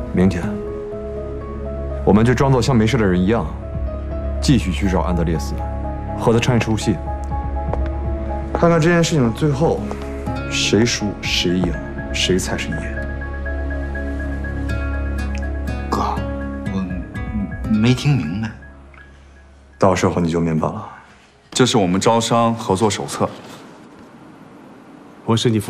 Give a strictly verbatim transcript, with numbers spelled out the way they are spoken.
明天，我们就装作像没事的人一样，继续去找安德烈斯，和他唱一出戏，看看这件事情的最后，谁输谁赢，谁才是爷。 哥，我没听明白。 到时候你就明白了。 这是我们招商合作手册。 我是你父。